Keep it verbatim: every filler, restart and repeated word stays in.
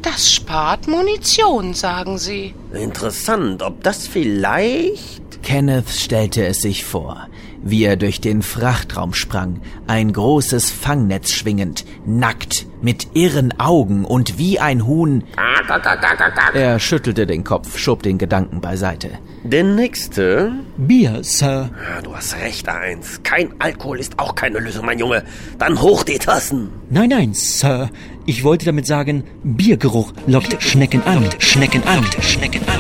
Das spart Munition, sagen sie. Interessant, ob das vielleicht... Kenneth stellte es sich vor, wie er durch den Frachtraum sprang, ein großes Fangnetz schwingend, nackt, mit irren Augen und wie ein Huhn. Er schüttelte den Kopf, schob den Gedanken beiseite. Der nächste? Bier, Sir. Ja, du hast recht, eins. Kein Alkohol ist auch keine Lösung, mein Junge. Dann hoch die Tassen. Nein, nein, Sir. Ich wollte damit sagen, Biergeruch lockt Schnecken an, Schnecken an, Schnecken an.